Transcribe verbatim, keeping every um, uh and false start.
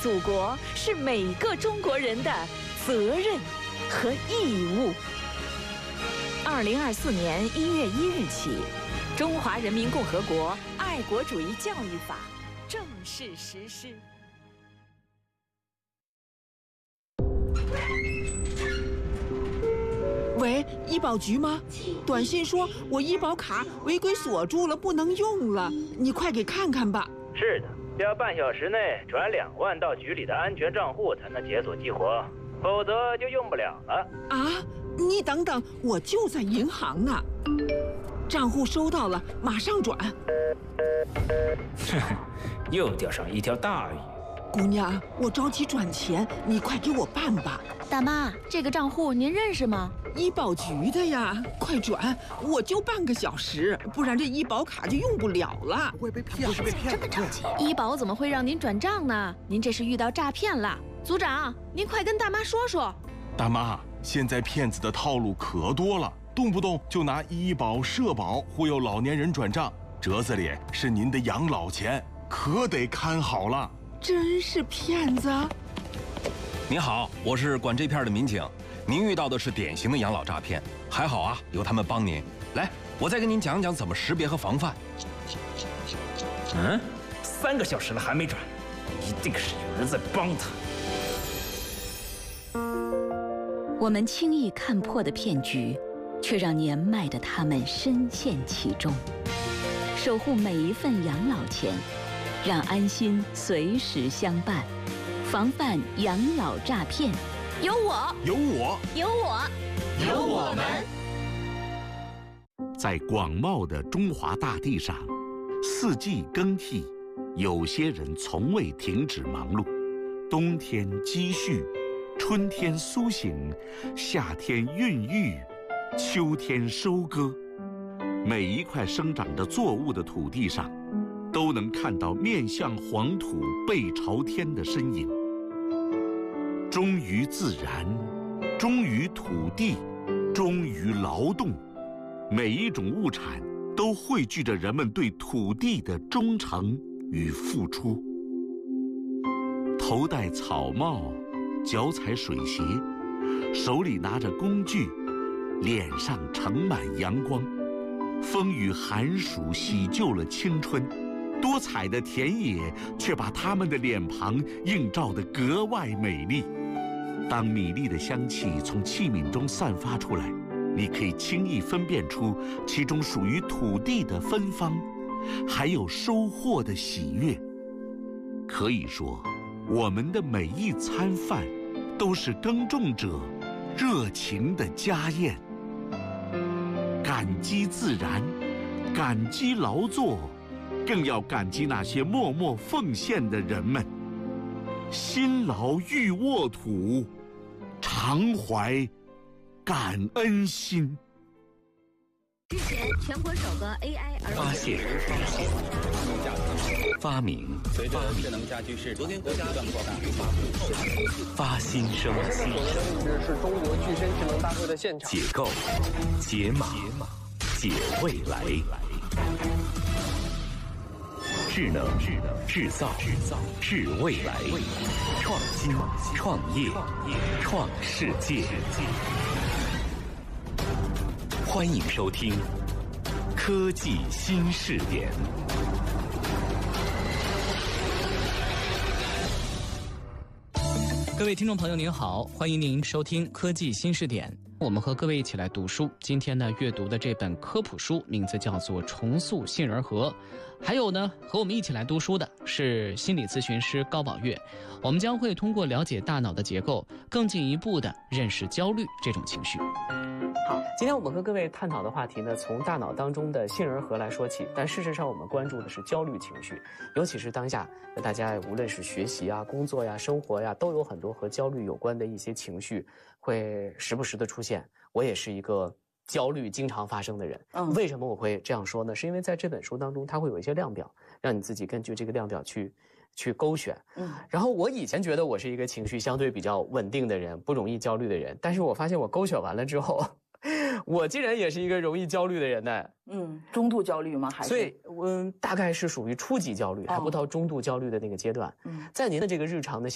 祖国是每个中国人的责任和义务。二零二四年一月一日起，《中华人民共和国爱国主义教育法》正式实施。 喂，医保局吗？短信说我医保卡违规锁住了，不能用了，你快给看看吧。 是的，要半小时内转两万到局里的安全账户才能解锁激活，否则就用不了了。 啊，你等等，我就在银行呢。账户收到了，马上转。 哼，又钓上一条大鱼。 姑娘，我着急转钱，你快给我办吧。 大妈，这个账户您认识吗？ 医保局的呀，快转！我就半个小时，不然这医保卡就用不了了。 会被骗？不是被骗？ 这么着急？医保怎么会让您转账呢？您这是遇到诈骗了。组长，您快跟大妈说说。 大妈，现在骗子的套路可多了，动不动就拿医保、社保忽悠老年人转账，折子里是您的养老钱，可得看好了。 真是骗子！ 您好，我是管这片的民警。您遇到的是典型的养老诈骗，还好啊，有他们帮您。来，我再跟您讲讲怎么识别和防范。 嗯，三个小时了还没转，一定是有人在帮他。 我们轻易看破的骗局，却让年迈的他们深陷其中。守护每一份养老钱，让安心随时相伴，防范养老诈骗。 有我， 有我， 有我， 有我们。在广袤的中华大地上，四季更替，有些人从未停止忙碌。冬天积蓄，春天苏醒，夏天孕育，秋天收割。每一块生长着作物的土地上，都能看到面向黄土背朝天的身影。忠于自然，忠于土地，忠于劳动，每一种物产都汇聚着人们对土地的忠诚与付出。头戴草帽，脚踩水鞋，手里拿着工具，脸上盛满阳光。风雨寒暑洗旧了青春，多彩的田野却把他们的脸庞映照得格外美丽。当米粒的香气从器皿中散发出来，你可以轻易分辨出其中属于土地的芬芳，还有收获的喜悦。可以说，我们的每一餐饭都是耕种者热情的家宴。感激自然，感激劳作，更要感激那些默默奉献的人们。辛劳欲沃土，常怀感恩心。 日前，全国首个 A I 儿发现、发明、 随着智能家居市昨天国家断扩大发布发新生、 是中国具身智能大会的现场。 解构、解码、解未来。智能、智能、制造、制造、制未来，创新、创业、创世界。欢迎收听《科技新视点》。 各位听众朋友您好，欢迎您收听《科技新视点》。我们和各位一起来读书。今天呢，阅读的这本科普书名字叫做《重塑杏仁核》。还有呢，和我们一起来读书的是心理咨询师高宝月。我们将会通过了解大脑的结构，更进一步的认识焦虑这种情绪。好，今天我们和各位探讨的话题呢，从大脑当中的杏仁核来说起。但事实上，我们关注的是焦虑情绪，尤其是当下大家无论是学习啊、工作呀、生活呀，都有很多和焦虑有关的一些情绪，会时不时的出现。我也是一个焦虑经常发生的人。嗯，为什么我会这样说呢？是因为在这本书当中，它会有一些量表，让你自己根据这个量表去去勾选。嗯，然后我以前觉得我是一个情绪相对比较稳定的人，不容易焦虑的人，但是我发现我勾选完了之后，我竟然也是一个容易焦虑的人呢。 嗯，中度焦虑吗？还是？ 所以，嗯，大概是属于初级焦虑，还不到中度焦虑的那个阶段。嗯，在您的这个日常的